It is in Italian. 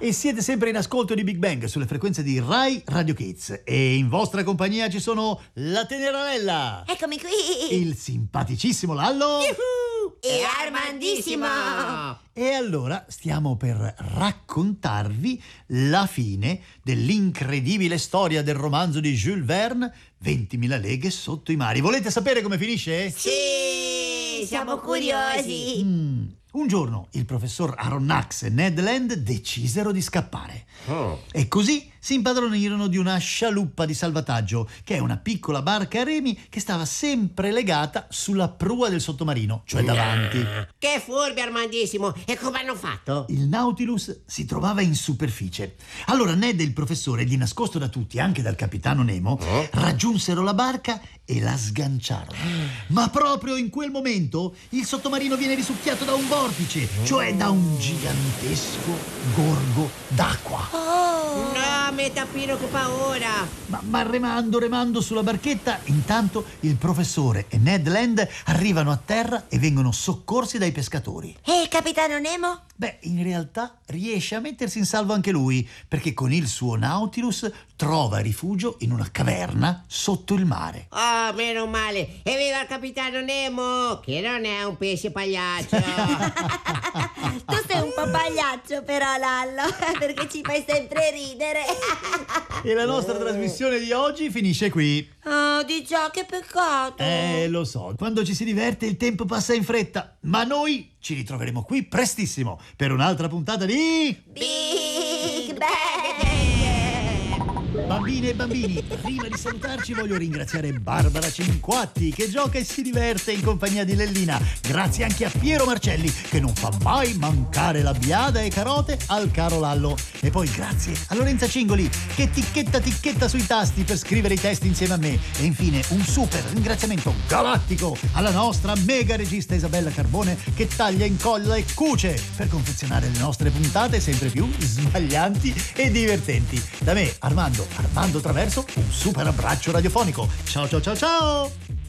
E siete sempre in ascolto di Big Bang sulle frequenze di Rai Radio Kids. E in vostra compagnia ci sono la Tenerarella. Eccomi qui. Il simpaticissimo Lallo. Yuhu! E Armandissimo. E allora stiamo per raccontarvi la fine dell'incredibile storia del romanzo di Jules Verne, 20.000 leghe sotto i mari. Volete sapere come finisce? Sì, siamo curiosi. Un giorno il professor Aronnax e Ned Land decisero di scappare. E così si impadronirono di una scialuppa di salvataggio, che è una piccola barca a remi che stava sempre legata sulla prua del sottomarino, cioè davanti. Che furbi, Armandissimo! E come hanno fatto? Il Nautilus si trovava in superficie. Allora Ned e il professore, di nascosto da tutti, anche dal capitano Nemo, raggiunsero la barca e la sganciarono. Ma proprio in quel momento il sottomarino viene risucchiato da un vortice, cioè da un gigantesco gorgo d'acqua. No, Metapino, che paura! Ma remando sulla barchetta, intanto il professore e Ned Land arrivano a terra e vengono soccorsi dai pescatori. E il capitano Nemo? Beh, in realtà riesce a mettersi in salvo anche lui, perché con il suo Nautilus trova rifugio in una caverna sotto il mare. Oh, meno male! Evviva il capitano Nemo, che non è un pesce pagliaccio! Tu sei un po' pagliaccio però, Lallo, perché ci fai sempre ridere. E la nostra trasmissione di oggi finisce qui. Oh, di già, che peccato. Lo so, quando ci si diverte il tempo passa in fretta, ma noi ci ritroveremo qui prestissimo per un'altra puntata di Big Bang. Bambine e bambini. Prima di salutarci voglio ringraziare Barbara Cinquatti, che gioca e si diverte in compagnia di Lellina. Grazie anche a Piero Marcelli, che non fa mai mancare la biada e carote al caro Lallo. E poi grazie a Lorenza Cingoli, che ticchetta sui tasti per scrivere i testi insieme a me. E infine un super ringraziamento galattico alla nostra mega regista Isabella Carbone, che taglia, incolla e cuce per confezionare le nostre puntate sempre più sbaglianti e divertenti. Da me, Armando Traverso, un super abbraccio radiofonico. Ciao ciao ciao ciao!